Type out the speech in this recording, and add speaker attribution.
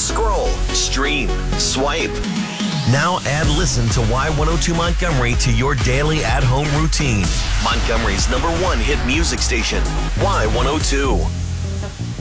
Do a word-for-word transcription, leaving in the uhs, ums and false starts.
Speaker 1: Scroll, stream, swipe. Now add Listen to Y one oh two Montgomery to your daily at-home routine. Montgomery's number one hit music station, Y one oh two.